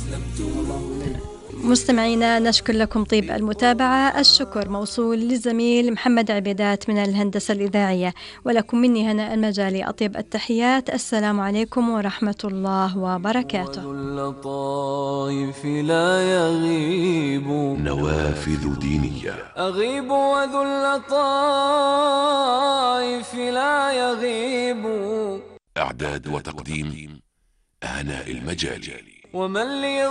مستمعينا نشكر لكم طيب المتابعة. الشكر موصول للزميل محمد عبيدات من الهندسة الإذاعية، ولكم مني هنا المجالي أطيب التحيات. السلام عليكم ورحمة الله وبركاته. وذل الطائف لا يغيب نوافذ دينية. أغيب وذل الطائف لا يغيب. إعداد وتقديم هناء المجالي. ومن لي